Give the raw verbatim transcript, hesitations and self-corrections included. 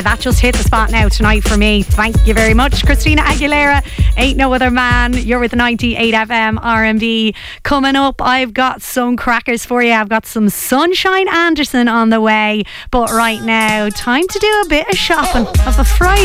That just hit the spot now tonight for me. Thank you very much. Christina Aguilera, Ain't No Other Man. You're with ninety-eight F M R M D. Coming up, I've got some crackers for you. I've got some Sunshine Anderson on the way. But right now, time to do a bit of shopping of a Friday.